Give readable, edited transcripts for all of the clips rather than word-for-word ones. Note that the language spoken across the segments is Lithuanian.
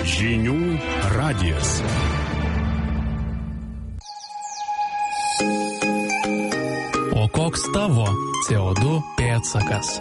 Žinių radijas. O koks tavo CO2 pėdsakas?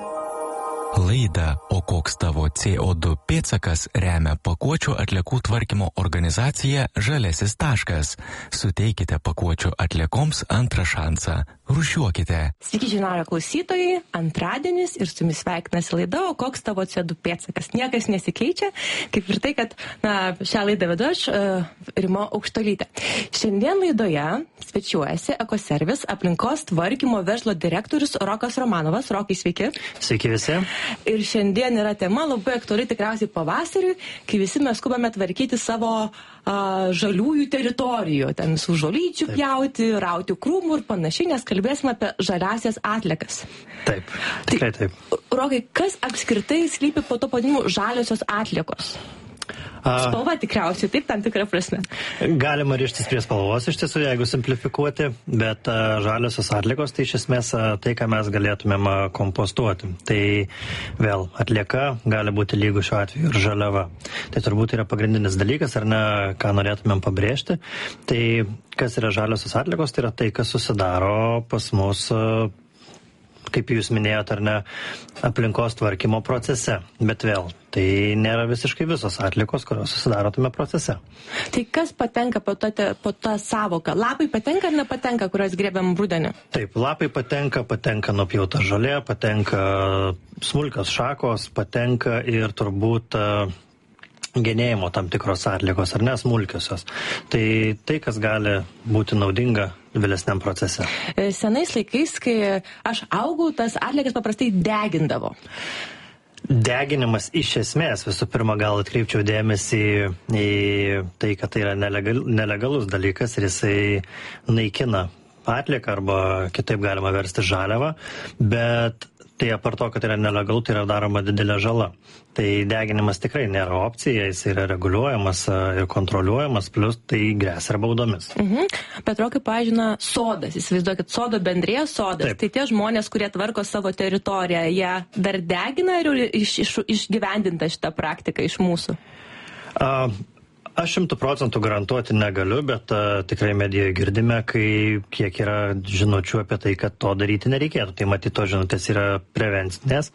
Laidą O koks tavo CO2 pėdsakas remia pakuočių atliekų tvarkymo organizacija Žaliasis taškas. Suteikite pakuočių atliekoms antrą šansą. Rūšiuokite. Sveiki, žinių radijo klausytojai. Antradienis ir su jumis sveikinasi laida O koks tavo CO2 pėdsakas. Niekas nesikeičia, kaip ir tai, kad šią laidą vedu aš, Rima Aukštuolytė. Šiandien laidoje svečiuojasi Ekoservis aplinkos tvarkymo verslo direktorius Rokas Romanovas. Rokai, sveiki. Sveiki visi. Ir šiandien yra tema labai aktuali tikriausiai pavasariui, kai visi mes skubame tvarkyti savo žaliųjų teritorijų, ten su žolyčių pjauti, rauti krūmų ir panašiai, nes kalbėsime apie žaliasias atliekas. Taip, tikrai taip. Rokai, kas apskritai slypi po to pavadinimu žaliosios atliekos? Spalva tikriausiai, taip, tam tikrą prasme. Galima rištis prie spalvos iš tiesų, jeigu simplifikuoti, bet žaliosios atliekos tai iš esmės tai, ką mes galėtumėm kompostuoti. Tai vėl atlieka gali būti lygu šiuo atveju ir žaliava. Tai turbūt yra pagrindinis dalykas, ar ne, ką norėtumėm pabrėžti. Tai kas yra žaliosios atliekos, tai yra tai, kas susidaro pas mus, kaip jūs minėjote, ar ne, aplinkos tvarkymo procese. Bet vėl, tai nėra visiškai visos atliekos, kurios susidaro tame procese. Tai kas patenka po tą savoką? Lapai patenka ar nepatenka, kurios grėbiam rudenį? Taip, lapai patenka nupjauta žolė, patenka smulkios šakos, patenka ir turbūt genėjimo tam tikros atliekos, ar ne, smulkiosios. Tai, kas gali būti naudinga vėlesniam procese. Senais laikais, kai aš augau, tas atliekas paprastai degindavo. Deginimas iš esmės, visų pirma, gal atkreipčiau dėmesį į tai, kad tai yra nelegalus dalykas ir jisai naikina atlieką arba kitaip galima versti žaliavą, bet tai apart to, kad yra nelegalu, tai yra daroma didelė žala. Tai deginimas tikrai nėra opcija, jis yra reguliuojamas ir kontroliuojamas, plus tai grėsia ir baudomis. Bet Rokai, pažina, sodas, įsivaizduokit, sodo bendrija sodas. Taip. Tai tie žmonės, kurie tvarko savo teritoriją, jie dar degina ir išgyvendinta šitą praktiką iš mūsų? Aš 100% garantuoti negaliu, bet tikrai medijoje girdime, kiek yra žinučių apie tai, kad to daryti nereikėtų. Tai matyt, to žinutės yra prevencinės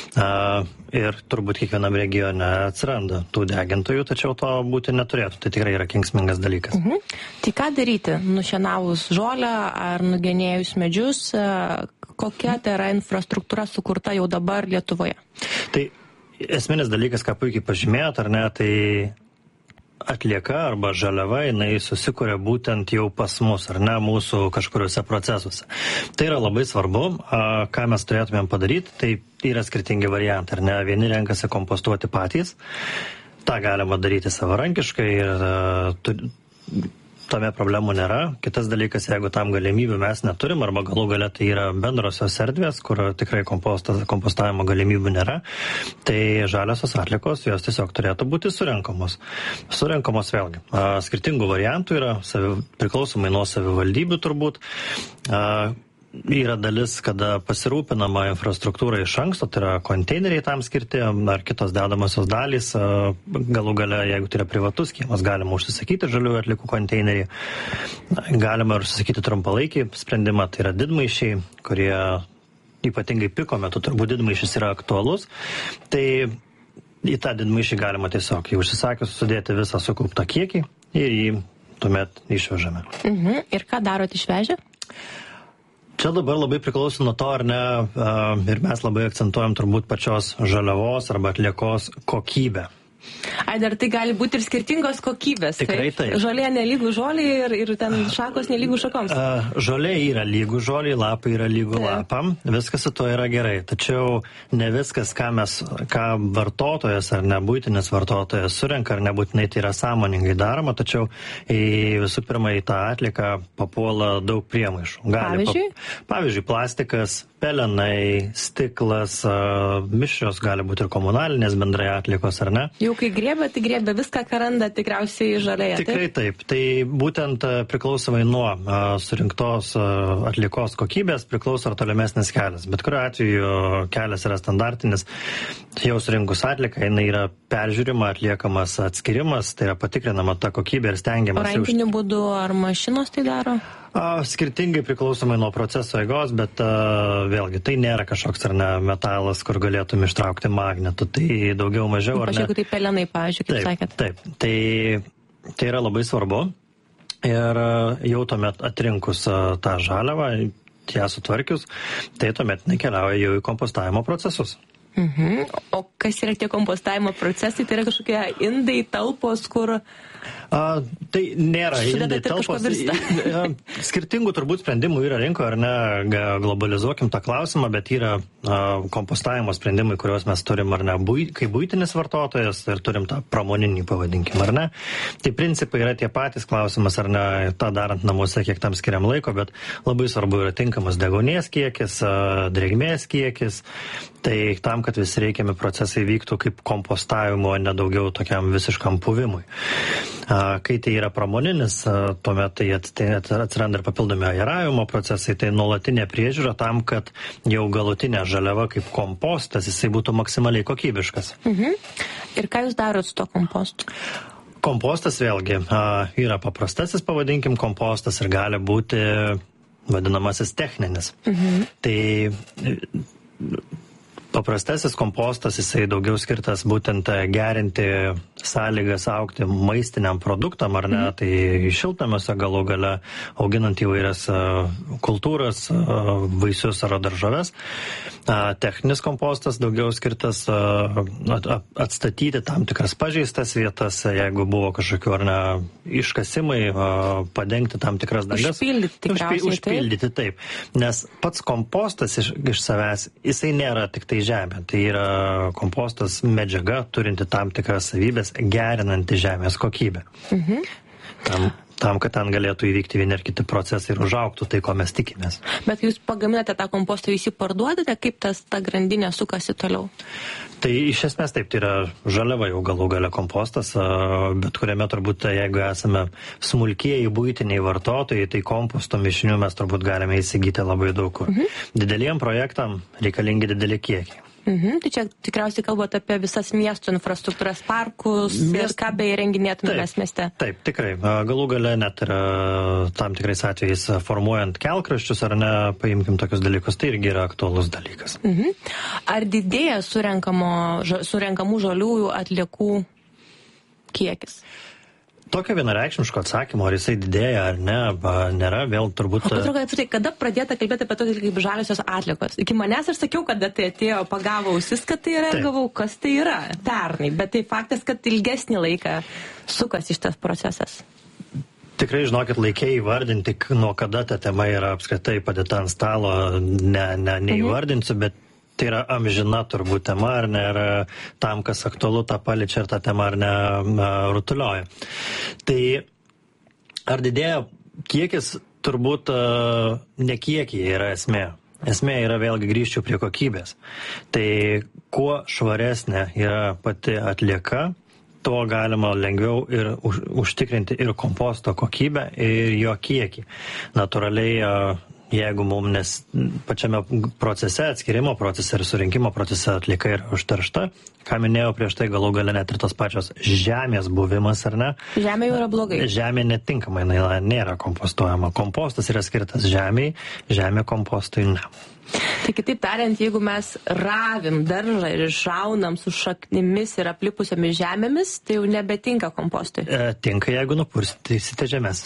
ir turbūt kiekvienam regione atsiranda tų degintojų, tačiau to būti neturėtų. Tai tikrai yra kenksmingas dalykas. Tai ką daryti? Nušienavus žolę ar nugenėjus medžius? Kokia tai yra infrastruktūra sukurta jau dabar Lietuvoje? Tai esminis dalykas, ką puikiai pažymėjot, ar ne, tai atlieka arba žaliava, jinai susikuria būtent jau pas mus, ar ne, mūsų kažkuriuose procesuose. Tai yra labai svarbu, ką mes turėtumėm padaryti, tai yra skirtingi variantai, ar ne, vieni renkasi kompostuoti patys, tą galima daryti savarankiškai ir tame problemų nėra. Kitas dalykas, jeigu tam galimybių mes neturim, arba galų gale tai yra bendrosios erdvės, kur tikrai kompostavimo galimybių nėra, tai žaliosios atliekos, jos tiesiog turėtų būti surenkamos. Surenkamos vėlgi. Skirtingų variantų yra, priklausomai nuo savivaldybių turbūt. Yra dalis, kada pasirūpinama infrastruktūra iš anksto, tai yra konteineriai tam skirti, ar kitos dedamosios dalys, galų gale, jeigu tai yra privatus kiemas, galima užsisakyti žaliųjų atliekų konteinerį, galima užsisakyti trumpalaikį sprendimą, tai yra didmaišiai, kurie ypatingai piko metu, turbūt didmaišis yra aktualus, tai į tą didmaišį galima tiesiog, jį užsisakius, sudėti visą sukauptą kiekį ir jį tuomet išvežame. Ir ką darot išvežę? Čia dabar labai priklauso nuo to, ar ne, ir mes labai akcentuojam turbūt pačios žaliavos arba atliekos kokybę. Ai, dar tai gali būti ir skirtingos kokybės. Tikrai taip. Žolė nelygų žoliai ir ten šakos nelygų šakoms. Žolė yra lygų žoliai, lapai yra lygų lapam. Viskas su to yra gerai. Tačiau ne viskas, ką vartotojas ar nebūtinis vartotojas surenka, ar nebūtinai tai yra sąmoningai daroma, tačiau visų pirma į tą atlieką papuola daug priemaišų. Pavyzdžiui, plastikas, pelenai, stiklas, mišrios gali būti ir komunalinės bendrai atliekos, ar ne? Jau kai griebė griebia, tai griebia viską, ką randa tikriausiai žalėje. Tikrai taip. Tai būtent priklausomai nuo surinktos atliekos kokybės priklauso ar tolimesnis kelias. Bet kuriuo atveju kelias yra standartinis. Jau surinkus atlieką, jinai yra peržiūrima, atliekamas atskirimas, tai yra patikrinama ta kokybė ir stengiamas. Rankiniu būdu ar mašinos tai daro? Skirtingai priklausomai nuo proceso eigos, bet vėlgi tai nėra kažkoks ar ne metalas, kur galėtum ištraukti magnetų, tai daugiau mažiau ar ne. Jeigu tai pelenai, pavyzdžiui, kaip sakėt. Taip, tai yra labai svarbu ir jau tuomet atrinkus tą žaliavą, ją sutvarkius, tai tuomet nekeliauja jau į kompostavimo procesus. O kas yra tie kompostavimo procesai? Tai yra kažkokie indai, talpos, kur... Tai nėra indai, talpos. Skirtingų turbūt sprendimų yra rinkoje, ar ne, globalizuokim tą klausimą, bet yra kompostavimo sprendimai, kuriuos mes turim, ar ne, kaip buitinis vartotojas ir turim tą pramoninį pavadinkim, ar ne. Tai principai yra tie patys, klausimas, ar ne, tą darant namuose, kiek tam skiriam laiko, bet labai svarbu yra tinkamas deguonies kiekis, drėgmės kiekis, tai tam, kad visi reikiami procesai vyktų kaip kompostavimo, nedaugiau tokiam visiškam puvimui. Kai tai yra pramoninis, tuomet tai atsiranda ir papildomi aeravimo procesai, tai nuolatinė priežiūra tam, kad jau galutinė žaliava kaip kompostas, jisai būtų maksimaliai kokybiškas. Ir ką jūs darot su to kompostu? Kompostas vėlgi yra paprastasis, pavadinkim, kompostas ir gali būti vadinamasis techninis. Tai paprastasis kompostas, jisai daugiau skirtas būtent gerinti sąlygas augti maistiniam produktam, ar ne, tai šiltnamiuose galų gale auginant įvairias kultūras, vaisius ar daržoves. Techninis kompostas daugiau skirtas atstatyti tam tikras pažeistas vietas, jeigu buvo kažkokių ar ne iškasimai, padengti tam tikras dangas. Užpildyti tikriausiai. Užpildyti, taip. Nes pats kompostas iš savęs, jisai nėra tik tai žemė. Tai yra kompostas medžiaga, turinti tam tikras savybės, gerinanti žemės kokybę. Tam, kad ten galėtų įvykti vieni ar kiti procesai ir užaugtų tai, ko mes tikimės. Bet jūs pagaminate tą kompostą, jūs jį parduodate, kaip ta grandinė sukasi toliau? Tai iš esmės taip, tai yra žaliava jau galų gale kompostas, bet kuriame turbūt, jeigu esame smulkieji buitiniai vartotojai, tai komposto mišinių mes turbūt galime įsigyti labai daug kur. Dideliem projektam reikalingi dideli kiekiai. Tai čia tikriausiai kalbate apie visas miestų infrastruktūras, parkus ir ką beįrenginėtumėmės mieste. Taip, tikrai. Galų gale net ir tam tikrais atvejais formuojant kelkraščius, ar ne, paimkim tokius dalykus, tai irgi yra aktualus dalykas. Ar didėja surenkamų žaliųjų atliekų kiekis? Tokio vienareikšmiško atsakymo, ar jisai didėja ar ne, nėra, vėl turbūt... Kada pradėta kalbėti apie tokį kaip žaliosios atliekos? Iki manęs aš sakiau, kada tai atėjo, pagavo ausis, kad tai yra, ir galvau, kas tai yra pernai, bet tai faktas, kad ilgesnį laiką sukasi šitas procesas. Tikrai, žinokit, laikiai įvardinti, nuo kada ta tema yra apskritai padėta ant stalo, neįvardinsiu, bet tai yra amžina turbūt tema, ar ne, ir tam, kas aktualu, tą paliečia ir tą temą, ar ne, rutulioja. Tai ar didėja kiekis, turbūt ne kiekiai yra esmė. Esmė yra vėlgi grįžčiau prie kokybės. Tai kuo švaresnė yra pati atlieka, tuo galima lengviau ir užtikrinti ir komposto kokybę, ir jo kiekį. Natūraliai, jeigu mums pačiame procese, atskirimo procese ir surinkimo procese atlieka yra užteršta, ką minėjau prieš tai, galų gale net ir tos pačios žemės buvimas, ar ne? Žemė jau yra blogai. Žemė netinkamai, nėra kompostuojama. Kompostas yra skirtas žemei, žemė kompostui ne. Tai kitaip tariant, jeigu mes ravim daržą ir išraunam su šaknimis ir aplipusiamis žemėmis, tai jau nebetinka kompostui. Tinka, jeigu nupurstysite žemės.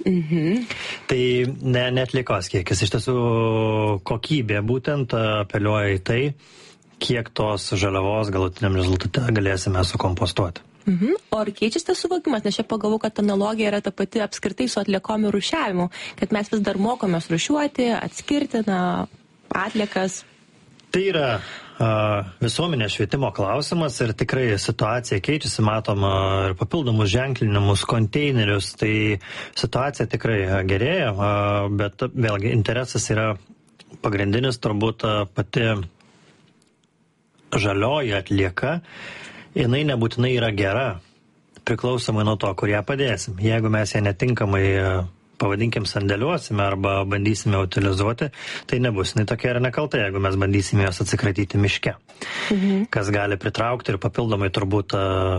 Tai neatliekos kiekis. Iš tiesų kokybė būtent apeliuoja į tai, kiek tos žaliavos galutiniam rezultate galėsime sukompostuoti. O ar keičiasi tas suvokimas? Nes čia pagalvojau, kad analogija yra ta pati apskritai su atliekom ir rūšiavimu, kad mes vis dar mokomės rūšiuoti, atskirti atliekas. Tai yra visuomenės švietimo klausimas ir tikrai situacija keičiasi, matom ir papildomus ženklinimus, konteinerius, tai situacija tikrai gerėja, bet vėlgi interesas yra pagrindinis, turbūt pati žalioji atlieka jinai nebūtinai yra gera, priklausomai nuo to, kur ją padėsim. Jeigu mes ją netinkamai, pavadinkim, sandėliuosime arba bandysime utilizuoti, tai nebus jinai tokia ir nekalta, jeigu mes bandysime jos atsikratyti miške. Kas gali pritraukti ir papildomai turbūt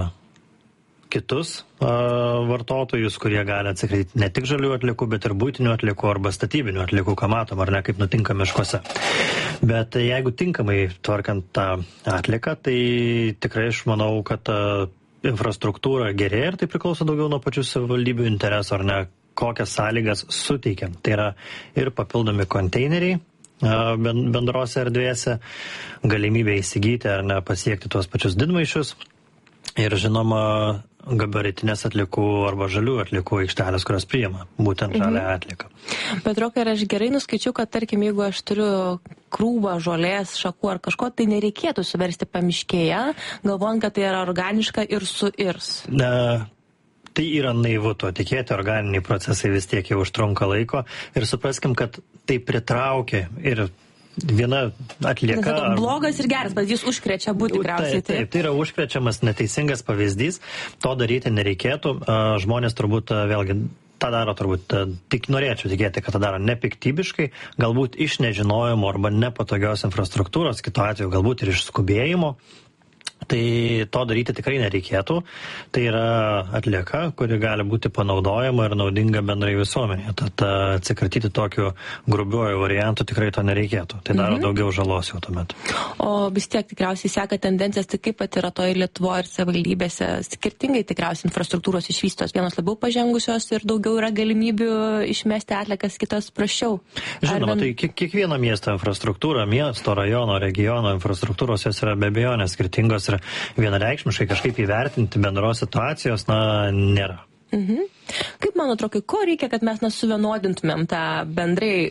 kitus vartotojus, kurie gali atsikratyti ne tik žalių atliekų, bet ir buitinių atliekų arba statybinių atliekų, ką matom, ar ne, kaip nutinka miškuose. Bet jeigu tinkamai tvarkant tą atlieką, tai tikrai aš manau, kad infrastruktūra gerėja ir tai priklauso daugiau nuo pačių savivaldybių interesų, ar ne, kokias sąlygas suteikiam. Tai yra ir papildomi konteineriai bendrose erdvėse, galimybė įsigyti ar ne pasiekti tuos pačius didmaišius ir žinoma gabaritinės atliekų arba žalių atliekų aikštelės, kurios priima būtent žalią atlieką. Bet Rokai, ar aš gerai nuskaičiu, kad tarkim, jeigu aš turiu krūvą žolės, šakų ar kažko, tai nereikėtų suversti pamiškėje, galvojant, kad tai yra organiška ir suirs. Tai yra naivu to tikėti, organiniai procesai vis tiek jau užtrunka laiko ir supraskim, kad tai pritraukia ir viena atlieka... Blogas ir geras, bet jis užkrečia būti tikriausiai. Taip, tai yra užkrečiamas neteisingas pavyzdys, to daryti nereikėtų. Žmonės turbūt vėlgi tą daro, turbūt tik norėčiau tikėti, kad tą daro nepiktybiškai, galbūt iš nežinojimo arba nepatogios infrastruktūros, kitu atveju galbūt ir iš skubėjimo. Tai to daryti tikrai nereikėtų. Tai yra atlieka, kuri gali būti panaudojama ir naudinga bendrai visuomenėje. Tad atsikratyti tokiu grubiuoju variantu tikrai to nereikėtų. Tai daro daugiau žalos jau tuomet. O vis tiek tikriausiai seka tendencijas, tai kaip pat yra toje Lietuvoje ir savivaldybėse. Skirtingai tikriausiai infrastruktūros išvystos. Vienos labiau pažengusios ir daugiau yra galimybių išmesti atliekas, kitos prasčiau. Žinoma, tai kiekvieno miesto infrastruktūra, miesto, rajono, regiono infrastruktūros jos yra be abejonės skirtingos ir vienareikšmiškai kažkaip įvertinti bendros situacijos, nėra. Kaip man atrodo, ko reikia, kad mes suvienodintumėm tą bendrai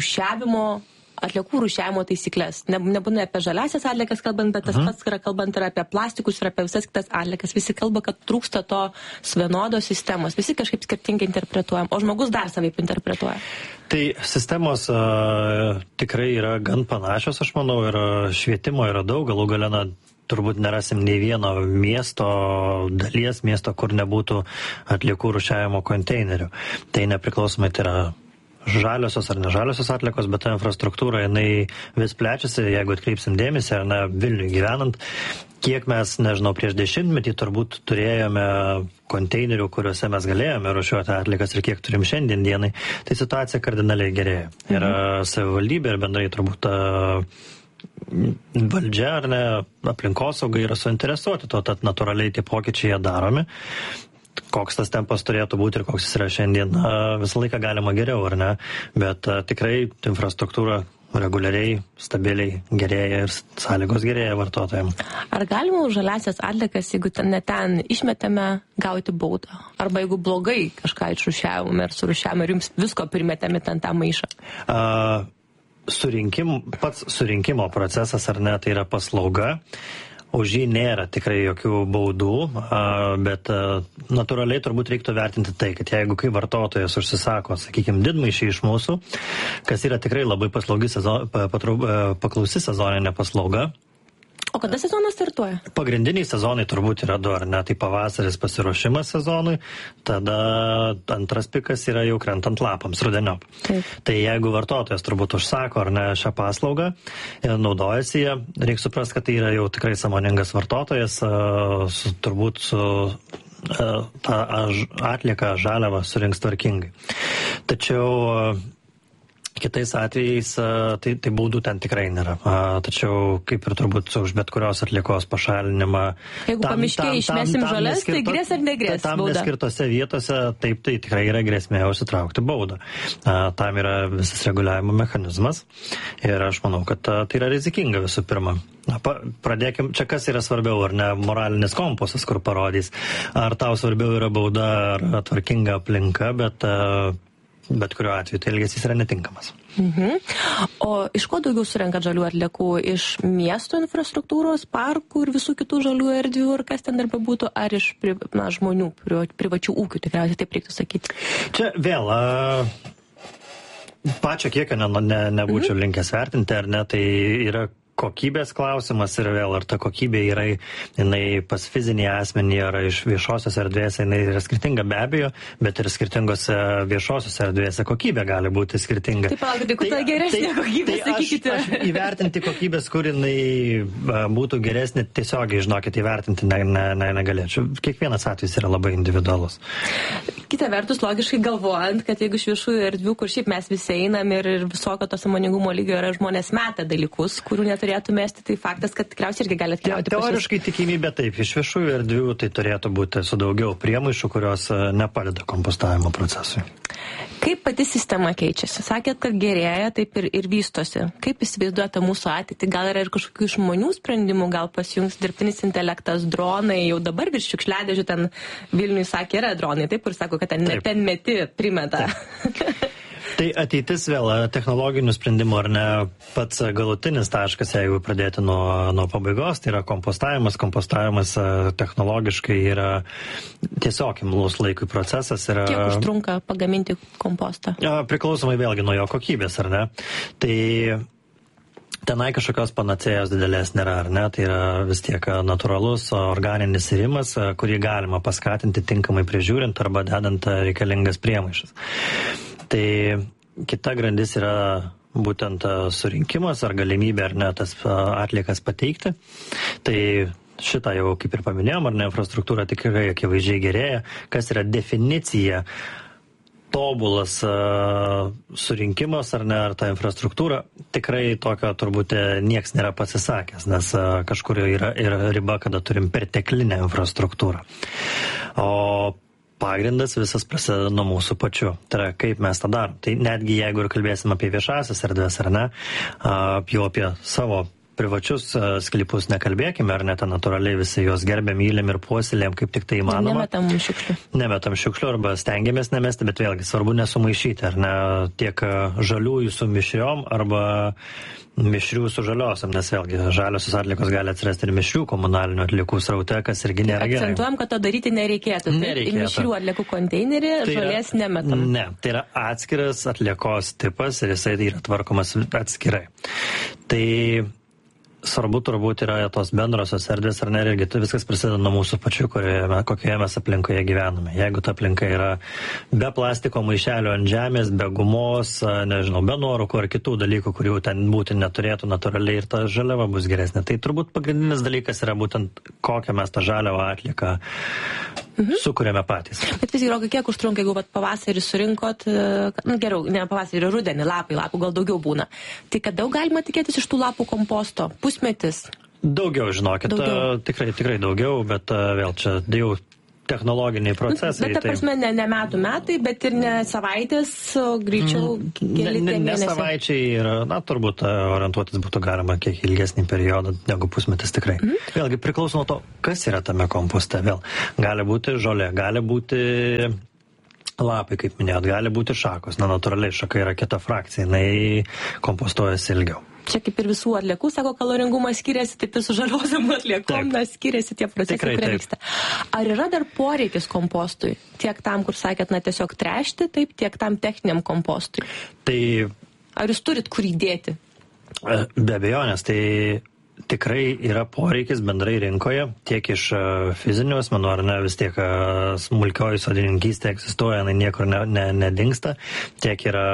atliekų rūšiavimo taisyklės? Nebūna apie žaliasias atliekas kalbant, bet tas pats yra kalbant ir apie plastikus ir apie visas kitas atliekas. Visi kalba, kad trūksta to vienodos sistemos. Visi kažkaip skirtingai interpretuojam, o žmogus dar savaip interpretuoja. Tai sistemos tikrai yra gan panašios, aš manau, ir švietimo yra daug, galų gale turbūt nerasim nei vieno miesto, kur nebūtų atliekų rūšiavimo konteinerių. Tai nepriklausomai tai yra žaliosios ar nežaliosios atliekos, bet ta infrastruktūra, jinai vis plečiasi, jeigu atkreipsim dėmesį, ar Vilniuje gyvenant, kiek mes, nežinau, prieš 10 metį turbūt turėjome konteinerių, kuriuose mes galėjome rūšiuoti atliekas ir kiek turim šiandien dienai, tai situacija kardinaliai gerėja. Ir savivaldybė ir bendrai turbūt valdžia ar ne, aplinkosauga yra suinteresuoti to, tad natūraliai tie pokyčiai jie daromi. Koks tas tempas turėtų būti ir koks jis yra šiandien, visą laiką galima geriau, ar ne, bet tikrai infrastruktūra reguliariai, stabiliai gerėja ir sąlygos gerėja vartotojams. Ar galima už žaliasias atliekas, jeigu ten išmetame, gauti baudą? Arba jeigu blogai kažką išrūšiavome ir surūšiavome ir jums visko primetėme ten tą maišą? Pats surinkimo procesas, ar ne, tai yra paslauga. Už jį nėra tikrai jokių baudų, bet natūraliai turbūt reiktų vertinti tai, kad jeigu kai vartotojas užsisako, sakykime, didmaišį iš mūsų, kas yra tikrai labai paklausi sezoninė paslauga. O kada sezonas startuoja? Pagrindiniai sezonai turbūt yra du, ar ne? Tai pavasaris pasiruošimas sezonui, tada antras pikas yra jau krentant lapams, rudeniop. Tai jeigu vartotojas turbūt užsako, ar ne, šią paslaugą, naudojasi ją, reikia suprasti, kad tai yra jau tikrai sąmoningas vartotojas, turbūt su tą atlieką žaliavą surinks tvarkingai. Tačiau kitais atvejais tai baudų ten tikrai nėra. Tačiau kaip ir turbūt už bet kurios atliekos pašalinimą. Jeigu pamiškėje išmesim žolės, tai grės ar negrės bauda? Tam neskirtose vietose taip tai tikrai yra grėsmė užsitraukti baudą. Tam yra visas reguliavimo mechanizmas ir aš manau, kad tai yra rizikinga visų pirma. Pradėkim, čia kas yra svarbiau, ar ne moralinis kompasas, kur parodys, ar tau svarbiau yra bauda, ar tvarkinga aplinka, bet kuriuo atveju tai elgesys yra netinkamas. O iš ko daugiau surenkat žalių atliekų? Iš miesto infrastruktūros, parkų ir visų kitų žalių erdvių, ir kas ten dar bebūtų, ar iš žmonių, privačių ūkių, tikriausiai taip reiktų sakyti? Čia vėl, pačio kiekio nebūčiau linkęs vertinti, ar ne, tai yra kokybės klausimas ir vėl, ar ta kokybė yra, jinai pas fizinį asmenį ar iš viešosios erdvės, jinai yra skirtinga be abejo, bet ir skirtingose viešosios erdvėse kokybė gali būti skirtinga. Taip, palaukite, kur ta geresnė kokybė, sakykite. Aš įvertinti kokybės, kur jinai būtų geresnė, tiesiogiai, žinokit, įvertinti negalėčiau. Kiekvienas atvejis yra labai individualus. Kita vertus, logiškai galvojant, kad jeigu iš viešųjų erdvių, kur šiaip mes visi einam ir visokio to sąmoningumo lygio yra žmonės meta dalykus, kurių neturėtų mesti, tai faktas, kad tikriausiai irgi gali atkeliauti. Teoriškai tikimybė taip, iš viešųjų erdvių tai turėtų būti su daugiau priemaišų, kurios nepadeda kompostavimo procesui. Kaip pati sistema keičiasi? Sakėt, kad gerėja, taip ir vystosi. Kaip įsivaizduojate mūsų ateitį? Gal yra ir kažkokių išmanių sprendimų, gal pasijungs dirbtinis intelektas, dronai, jau dabar virš šiukšliadėžių ten Vilniui sakė, yra dronai, taip, kur sako, kad ten meti primeta. Tai ateitis vėl technologinių sprendimų, ar ne, pats galutinis taškas, jeigu pradėti nuo pabaigos, tai yra kompostavimas. Kompostavimas technologiškai yra tiesiog imlus laikui procesas. Kiek užtrunka pagaminti kompostą? Priklausomai vėlgi nuo jo kokybės, ar ne. Tai tenai kažkokios panacėjos didelės nėra, ar ne, tai yra vis tiek natūralus organinis irimas, kurį galima paskatinti tinkamai prižiūrint arba dedant reikalingas priemaišas. Tai kita grandis yra būtent surinkimas ar galimybė ar ne tas atliekas pateikti. Tai šitą jau kaip ir paminėjom, ar ne, infrastruktūra tikrai akivaizdžiai gerėja. Kas yra definicija tobulas surinkimas ar ne, ar ta infrastruktūra, tikrai tokio turbūt nieks nėra pasisakęs, nes kažkur yra riba, kada turim perteklinę infrastruktūrą. O pagrindas visas prasideda nuo mūsų pačių. Tai yra, kaip mes tą darom. Tai netgi jeigu ir kalbėsim apie viešasias erdvės, ar ne, jau apie savo privačius sklypus nekalbėkime, ar ne, ten natūraliai visi juos gerbėm, mylim ir puoselėm, kaip tik tai įmanoma. Nemetam šiukšlių arba stengiamės nemesti, bet vėlgi svarbu nesumaišyti, ar ne, tiek žaliųjų su mišriom arba mišrių su žaliosiam, nes vėlgi žaliosios atliekos gali atsirasti ir mišrių komunalinių atliekų sraute, kas irgi nėra gerai. Akcentuojam, kad to daryti nereikėtų. Į mišrių atliekų konteinerį žolės nemetam. Ne, tai yra atskiras atliekos tipas ir jisai yra tvarkomas atskirai. Tai svarbu turbūt yra tos bendrosios erdvės, ar ne, irgi viskas prasideda nuo mūsų pačių, kokioje mes aplinkoje gyvename. Jeigu ta aplinka yra be plastiko maišelio ant žemės, be gumos, nežinau, be nuorūkų ar kitų dalykų, kurių ten būti neturėtų natūraliai ir ta žaliava bus geresnė. Tai turbūt pagrindinis dalykas yra būtent kokią mes tą žaliavą atlieką sukuriame patys. Bet vis dėlto, kiek užtrunka, jeigu pavasarį surinkot, geriau, ne pavasarį, rudenį, lapų gal daugiau būna. Tai kada galima tikėtis iš tų lapų komposto? Pusmetis? Daugiau, žinokit, tikrai daugiau, bet vėl čia jau technologiniai procesai. Bet ta prasme, ne metai, bet ir ne savaitės, o greičiau keli mėnesiai. Ne savaičiai ir, turbūt orientuotis būtų galima kiek ilgesnį periodą negu pusmetis tikrai. Vėlgi priklauso nuo to, kas yra tame komposte. Vėl gali būti žolė, gali būti lapai, kaip minėjot, gali būti šakos. Natūraliai šaka yra kita frakcija, jinai kompostuojasi ilgiau. Čia kaip ir visų atliekų, sako, kaloringumas skiriasi, taip ir su žaliosiom atliekom, skiriasi tie procesai, kurie vyksta. Ar yra dar poreikis kompostui? Tiek tam, kur sakėt, tiesiog tręšti, taip, tiek tam techniniam kompostui? Tai ar jūs turit kur įdėti? Be abejonės, tai tikrai yra poreikis bendrai rinkoje, tiek iš fizinių asmenų, ar ne, vis tiek smulkioji sodininkystė egzistuoja, niekur nedingsta, tiek yra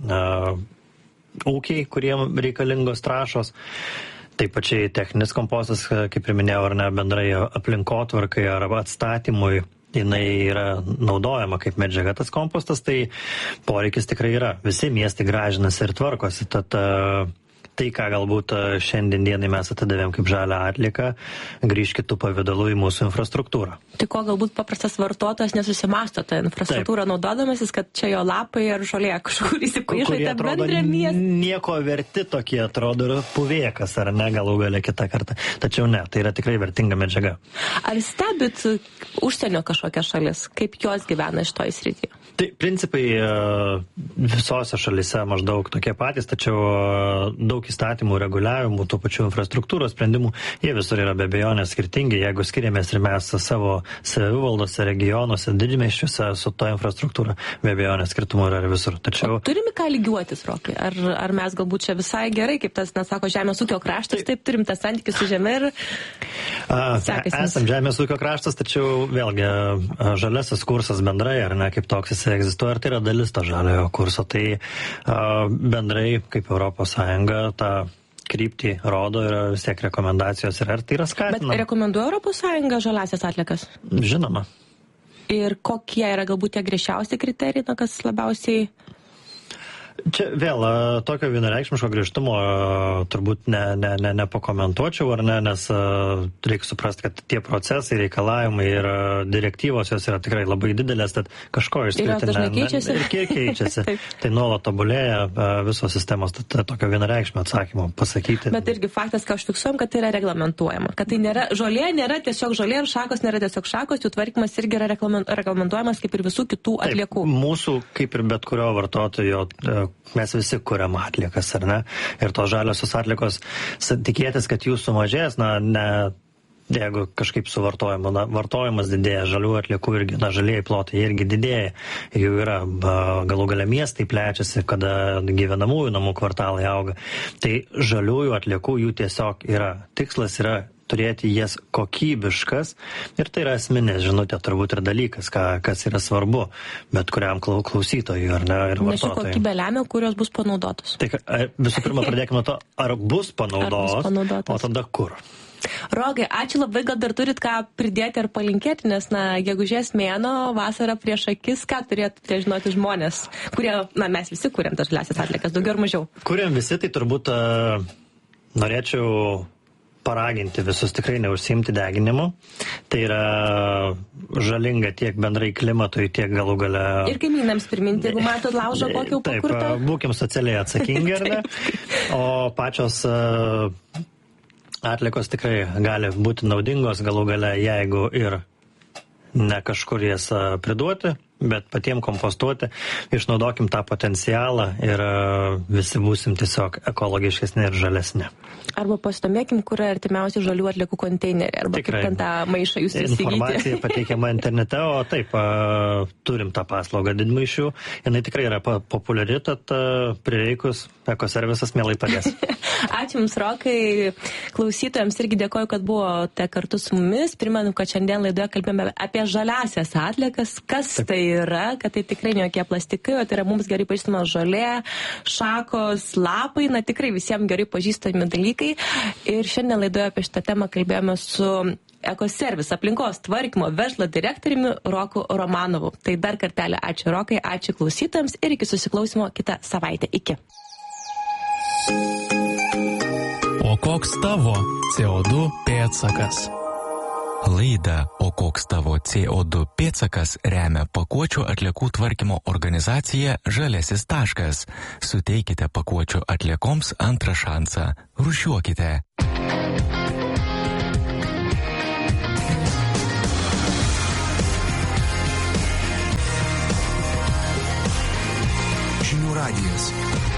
ūkiai, kuriem reikalingos trąšos. Taip pačiai techninis kompostas, kaip ir minėjau, ar ne, bendrai aplinkotvarkai arba atstatymui, jinai yra naudojama kaip medžiaga tas kompostas, tai poreikis tikrai yra. Visi miestai gražinasi ir tvarkosi, tad tai, ką galbūt šiandien dienai mes atidavėm kaip žalią atlieką, grįž kitų pavydalų į mūsų infrastruktūrą. Tai ko galbūt paprastas vartotojas nesusimasto tą infrastruktūrą naudodamasis, kad čia jo lapai ar žolė kažkur įsipaišote bendrą miestą. Nieko verti tokie atrodo ir puvėkas, ar ne, galų gale kitą kartą. Tačiau ne, tai yra tikrai vertinga medžiaga. Ar stebit užsienio kažkokias šalis, kaip jos gyvena šitoj srityje? Tai principai visose šalise maždaug tokie patys, tačiau daug įstatymų, reguliavimų, tų pačių infrastruktūros sprendimų, jie visur yra be abejonės skirtingi. Jeigu skiriamės ir mes savo savivaldose, regionuose, didmiesčiuose su to infrastruktūra, be abejonės skirtumų yra ir visur. Tačiau... Turime ką lygiuotis, Rokai? Ar mes galbūt čia visai gerai, kaip tas, sako, žemės ūkio kraštas, taip turim tą santykį su žemė ir esam žemės ūkio kraštas, tačiau vėlgi žaliasis kursas bendrai, ar ne, kaip toks jis egzistuoja, ir tai yra dalis to žaliojo kurso. Tai bendrai, kaip Europos Sąjunga, tą kryptį rodo ir vis tiek rekomendacijos yra, ir tai yra skatinama. Bet rekomenduoja Europos Sąjunga žaliasias atliekas? Žinoma. Ir kokie yra galbūt tie griežčiausi kriterijai, kas labiausiai... Čia vėl tokio vienareikšmiško griežtumo turbūt nepakomentuočiau, ar ne, nes reikia suprasti, kad tie procesai, reikalavimai ir direktyvos jos yra tikrai labai didelės, tad kažko išskirti. Ir jos dažnai keičiasi. Ir kiek keičiasi. Tai nuolat tobulėja visos sistemos, tad tokio vienareikšmio atsakymo pasakyti. Bet irgi faktas, ką užfiksuojam, kad tai yra reglamentuojama. Kad tai nėra, žolė nėra tiesiog žolė ir šakos nėra tiesiog šakos, jų tvarkymas irgi yra reglamentuojamas kaip ir visų kitų atliekų. Taip, mūsų, kaip ir bet kurio vartotojo, mes visi kuriam atliekas, ar ne? Ir tos žaliosios atliekos, tikėtis, kad jų sumažės, jeigu kažkaip vartojimas didėja, žalių atliekų irgi, žalieji plotai irgi didėja, jų yra, galų gale miestai plečiasi, kada gyvenamųjų namų kvartalai auga. Tai žaliųjų atliekų jų tiesiog yra. Tikslas yra turėti jas kokybiškas ir tai yra esminė žinutė turbūt ir dalykas, kas yra svarbu, bet kuriam klausytojui ar ne, ir vartotojui. Nes ši kokybė lemia, kurios bus panaudotos. Tai visų pirma pradėkime nuo to, ar bus panaudotos, o tada kur. Rogai, ačiū labai, gal dar turit ką pridėti ar palinkėti, nes, gegužės mėnuo, vasara prieš akis, ką turėtų žinoti žmonės, kurie, mes visi kuriam tas žaliasias atliekas, daugiau ar mažiau. Kuriam visi, tai turbūt norėčiau paraginti visus tikrai neužsiimti deginimu. Tai yra žalinga tiek bendrai klimatui, tiek galų gale... Ir kaimynams priminti, jeigu matot laužą kokį pakurtą. Taip, būkim socialiai atsakingi, ar ne? O pačios atliekos tikrai gali būti naudingos galų gale, jeigu ir ne kažkur jas priduoti, bet patiem kompostuoti, išnaudokim tą potencialą ir visi būsim tiesiog ekologiškesni ir žalesni. Arba pastomėkim, kur artimiausi žalių atliekų konteineriai, arba tikrai, kaip ten tą maišą jūs įsigyti. Informacija pateikiama internete, o taip, turim tą paslaugą didmaišių, jinai tikrai yra populiari, tad prireikus ekoservisas mielai padės. Ačiū Jums, Rokai, klausytojams irgi dėkoju, kad buvote kartu su mumis. Primenu, kad šiandien laidoje kalbėjome apie žaliasias atliekas, kas tai yra, kad tai tikrai ne jokie plastikai, o tai yra mums gerai pažįstama žolė, šakos, lapai, tikrai visiems gerai pažįstami dalykai. Ir šiandien laidoje apie šitą temą kalbėjome su Ekoservis aplinkos tvarkymo verslo direktoriumi Roku Romanovu. Tai dar kartelį ačiū Rokai, ačiū klausytojams ir iki susiklausimo kitą savaitę. Iki. O koks tavo CO2 pėdsakas? Laida O koks tavo CO2 pėdsakas remia pakuočių atliekų tvarkymo organizacija Žaliasis taškas. Suteikite pakuočių atliekoms antrą šansą. Rūšiuokite. Žinių radijas.